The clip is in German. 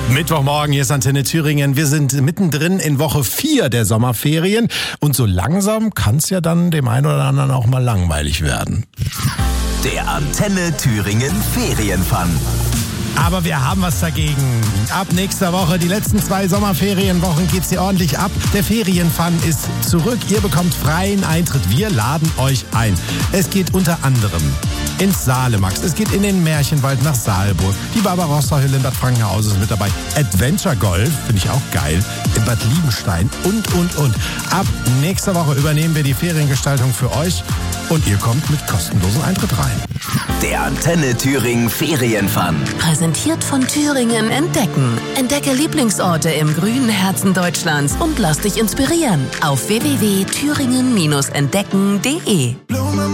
Mittwochmorgen, hier ist Antenne Thüringen. Wir sind mittendrin in Woche 4 der Sommerferien. Und so langsam kann es ja dann dem einen oder anderen auch mal langweilig werden. Der Antenne Thüringen Ferienfun. Aber wir haben was dagegen. Ab nächster Woche, die letzten 2 Sommerferienwochen, geht's hier ordentlich ab. Der Ferienfun ist zurück. Ihr bekommt freien Eintritt. Wir laden euch ein. Es geht unter anderem ins Salemax. Es geht in den Märchenwald nach Saalburg. Die Barbarossa-Hülle in Bad Frankenhausen ist mit dabei. Adventure Golf, finde ich auch geil. In Bad Liebenstein und. Ab nächster Woche übernehmen wir die Feriengestaltung für euch. Und ihr kommt mit kostenlosem Eintritt rein. Der Antenne Thüringen Ferienfun. Präsentiert von Thüringen Entdecken. Entdecke Lieblingsorte im grünen Herzen Deutschlands und lass dich inspirieren auf www.thüringen-entdecken.de.